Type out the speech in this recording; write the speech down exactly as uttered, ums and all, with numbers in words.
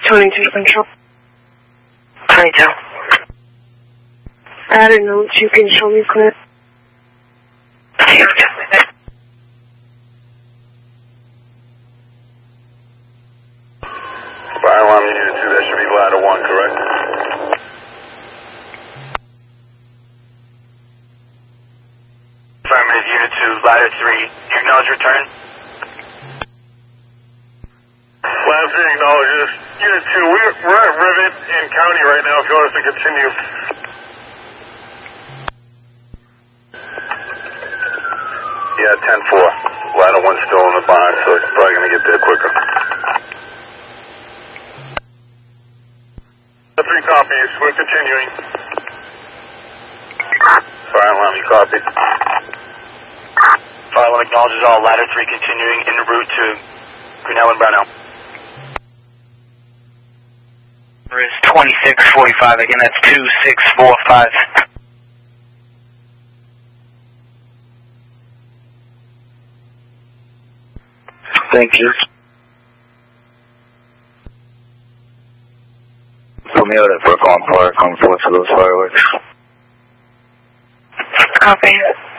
twenty-two control. twenty-two. Add a note, you can show me clear. Fire alarm unit two, that should be ladder one, correct? Affirmative, unit two, ladder three. You acknowledge return? Ladder three acknowledges. Unit two, we're, we're at Rivet in County right now if you want us to continue. Yeah, ten four. Ladder one's still in the barn, so it's probably going to get there quicker. Three copies. We're continuing. Fire alarm, you copy? Fire alarm acknowledges all. Ladder three continuing en route to Grinnell and Brownell. Number is twenty-six forty-five. Again, that's two six four five. Thank you. Put me out at Brooklyn Park on fourth for those fireworks. Copy.